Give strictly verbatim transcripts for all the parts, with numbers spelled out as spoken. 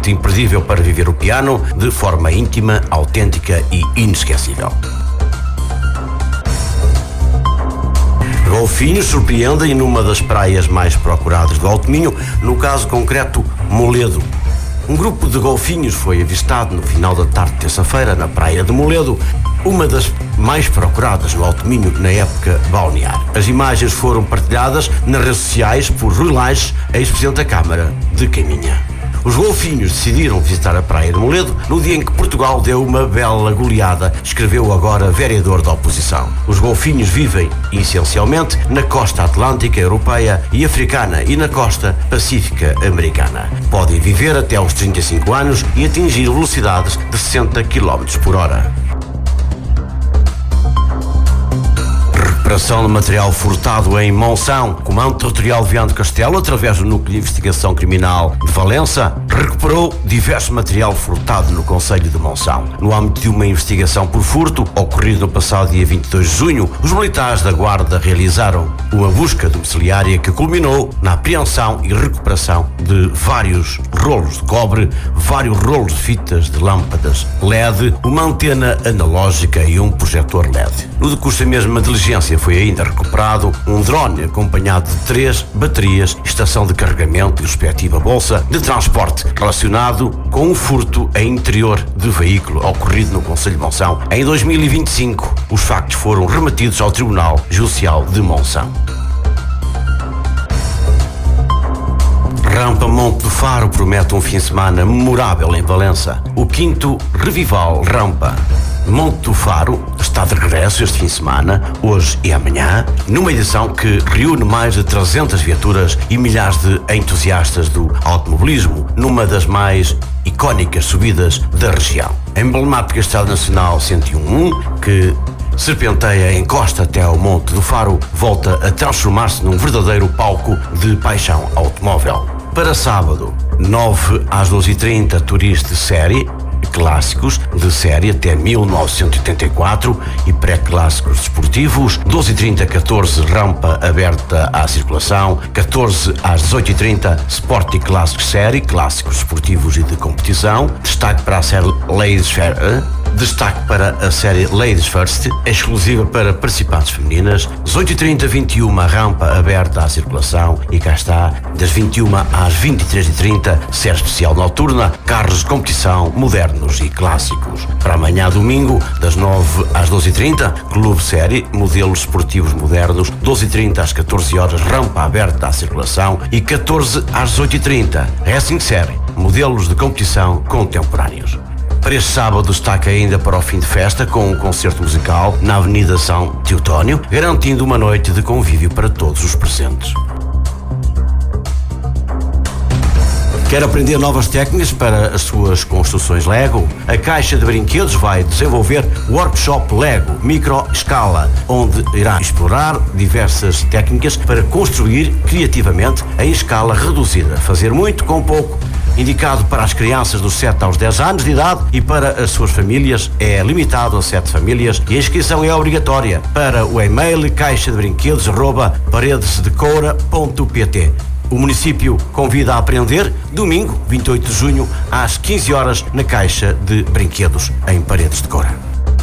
noite imperdível para viver o piano de forma íntima, autêntica e inesquecível. Golfinhos surpreendem numa das praias mais procuradas do Alto Minho, no caso concreto, Moledo. Um grupo de golfinhos foi avistado no final da tarde de terça-feira na praia de Moledo, uma das mais procuradas no Alto Minho na época balnear. As imagens foram partilhadas nas redes sociais por Rui Lages, ex-presidente da Câmara de Caminha. Os golfinhos decidiram visitar a praia de Moledo no dia em que Portugal deu uma bela goleada, escreveu agora vereador da oposição. Os golfinhos vivem, essencialmente, na costa atlântica europeia e africana e na costa pacífica americana. Podem viver até aos trinta e cinco anos e atingir velocidades de sessenta quilómetros por hora. Recuperação de material furtado em Monção. O Comando Territorial de Viana do Castelo, através do Núcleo de Investigação Criminal de Valença, recuperou diverso material furtado no concelho de Monção. No âmbito de uma investigação por furto, ocorrido no passado dia vinte e dois de junho, os militares da Guarda realizaram uma busca domiciliária que culminou na apreensão e recuperação de vários rolos de cobre, vários rolos de fitas de lâmpadas L E D, uma antena analógica e um projetor L E D. No decurso da mesma diligência, foi ainda recuperado um drone acompanhado de três baterias, estação de carregamento e respectiva bolsa de transporte relacionado com um furto em interior de veículo ocorrido no concelho de Monção em dois mil e vinte e cinco. Os factos foram remetidos ao Tribunal Judicial de Monção. Rampa Monte do Faro promete um fim de semana memorável em Valença. O quinto Revival Rampa Monte do Faro está de regresso este fim de semana, hoje e amanhã, numa edição que reúne mais de trezentas viaturas e milhares de entusiastas do automobilismo, numa das mais icónicas subidas da região. A emblemática Estrada Nacional cento e um, que serpenteia em costa até ao Monte do Faro, volta a transformar-se num verdadeiro palco de paixão automóvel. Para sábado, nove às doze e trinta, turistas de série, clássicos de série até mil novecentos e oitenta e quatro e pré-clássicos desportivos, doze e trinta, catorze, rampa aberta à circulação, catorze às dezoito e trinta, Sport e Clássicos série, clássicos desportivos e de competição, destaque para a série Ladies Fair, destaque para a série Ladies First, exclusiva para participantes femininas, dezoito e trinta, vinte e uma, rampa aberta à circulação e cá está, das vinte e uma às vinte e três e trinta, série especial noturna, carros de competição modernos e clássicos. Para amanhã domingo, das nove às doze e trinta, Clube Série, modelos esportivos modernos, doze e trinta às catorze horas, rampa aberta à circulação e catorze às dezoito e trinta, Racing Série, modelos de competição contemporâneos. Para este sábado, destaque ainda para o fim de festa com um concerto musical na Avenida São Teotónio, garantindo uma noite de convívio para todos os presentes. Quer aprender novas técnicas para as suas construções Lego? A Caixa de Brinquedos vai desenvolver Workshop Lego Micro Escala, onde irá explorar diversas técnicas para construir criativamente em escala reduzida, fazer muito com pouco. Indicado para as crianças dos sete aos dez anos de idade e para as suas famílias, é limitado a sete famílias e a inscrição é obrigatória. Para o e-mail caixa de brinquedos arroba paredesdecoura ponto pt. O município convida a aprender domingo, vinte e oito de junho, às quinze horas, na Caixa de Brinquedos, em Paredes de Coura.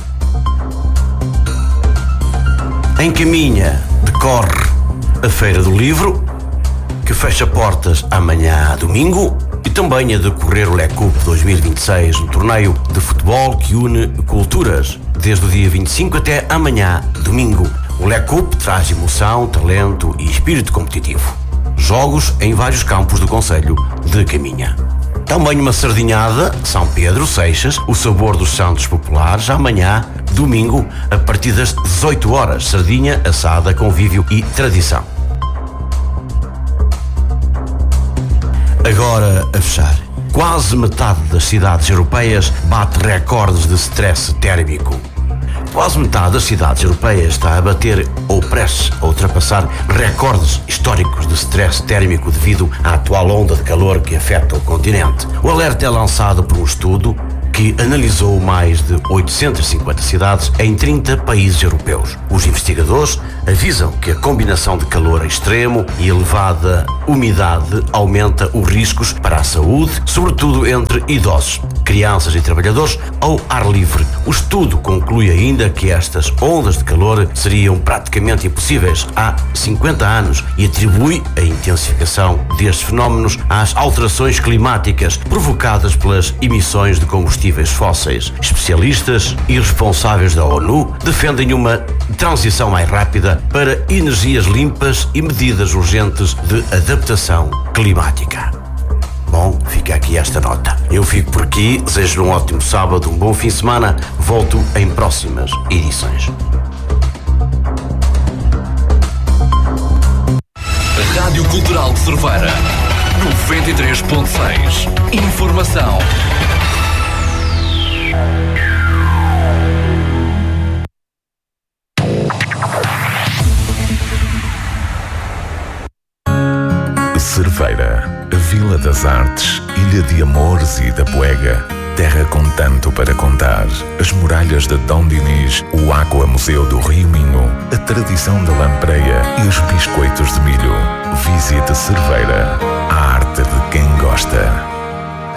Em Caminha decorre a Feira do Livro, que fecha portas amanhã, domingo, e também a decorrer o Lecup dois mil e vinte e seis, um torneio de futebol que une culturas, desde o dia vinte e cinco até amanhã, domingo. O Lecup traz emoção, talento e espírito competitivo. Jogos em vários campos do concelho de Caminha. Também uma sardinhada, São Pedro, Seixas, o sabor dos santos populares, amanhã, domingo, a partir das dezoito horas, sardinha, assada, convívio e tradição. Agora a fechar. Quase metade das cidades europeias bate recordes de stress térmico. Quase metade das cidades europeias está a bater ou prestes a ultrapassar recordes históricos de stress térmico devido à atual onda de calor que afeta o continente. O alerta é lançado por um estudo que analisou mais de oitocentas e cinquenta cidades em trinta países europeus. Os investigadores avisam que a combinação de calor extremo e elevada umidade aumenta os riscos para a saúde, sobretudo entre idosos, crianças e trabalhadores ao ar livre. O estudo conclui ainda que estas ondas de calor seriam praticamente impossíveis há cinquenta anos e atribui a intensificação destes fenómenos às alterações climáticas provocadas pelas emissões de combustíveis fósseis. Especialistas e responsáveis da ONU defendem uma transição mais rápida para energias limpas e medidas urgentes de adaptação climática. Bom, fica aqui esta nota. Eu fico por aqui, desejo um ótimo sábado, um bom fim de semana. Volto em próximas edições. Rádio Cultural de Cerveira, noventa e três ponto seis. Informação. Cerveira, a Vila das Artes, ilha de amores e da poega, terra com tanto para contar. As muralhas de Dom Dinis, o Aqua Museu do Rio Minho, a tradição da lampreia e os biscoitos de milho. Visite Cerveira, a arte de quem gosta.